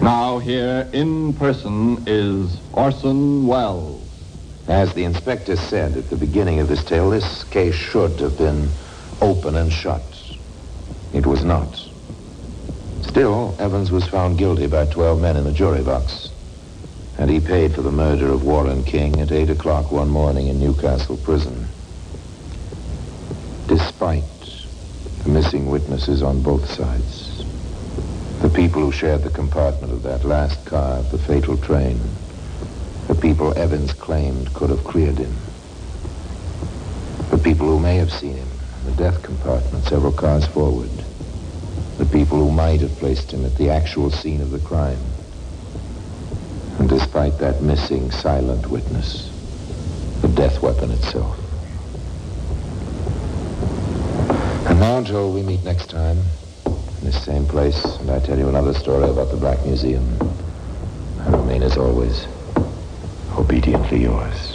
Now here in person is Orson Welles. As the inspector said at the beginning of this tale, this case should have been open and shut. It was not. Still, Evans was found guilty by 12 men in the jury box, and he paid for the murder of Warren King at 8 o'clock one morning in Newcastle prison. Despite the missing witnesses on both sides, the people who shared the compartment of that last car of the fatal train, the people Evans claimed could have cleared him, the people who may have seen him in the death compartment several cars forward, the people who might have placed him at the actual scene of the crime. And despite that missing silent witness, the death weapon itself. And now, Joel, we meet next time in this same place, and I tell you another story about the Black Museum. I remain, as always, obediently yours.